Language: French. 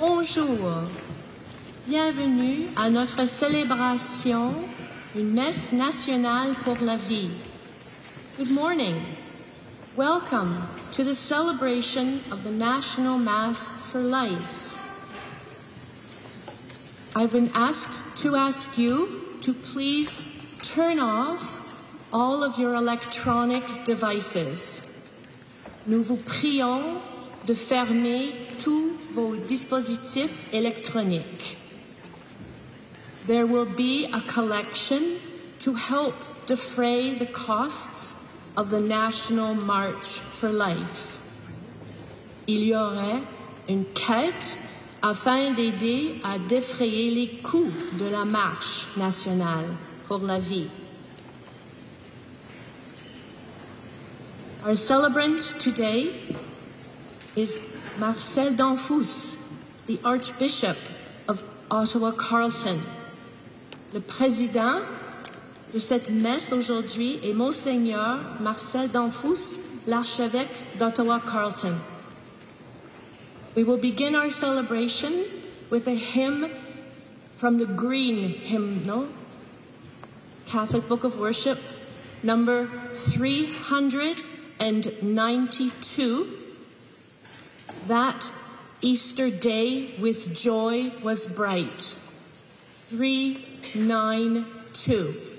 Bonjour, bienvenue à notre célébration d'une messe nationale pour la vie. Good morning, welcome to the celebration of the National Mass for Life. I've been asked to ask you to please turn off all of your electronic devices. Nous vous prions de fermer tous vos dispositifs électroniques. There will be a collection to help defray the costs of the National March for Life. Il y aurait une quête afin d'aider à défrayer les coûts de la marche nationale pour la vie. Our celebrant today is Marcel Danfous, the Archbishop of Ottawa-Carleton. Le président de cette messe aujourd'hui est Monseigneur Marcel Danfous, l'archevêque d'Ottawa-Carleton. We will begin our celebration with a hymn from the Green Hymnal, Catholic Book of Worship, number 392. That Easter day with joy was bright. 392.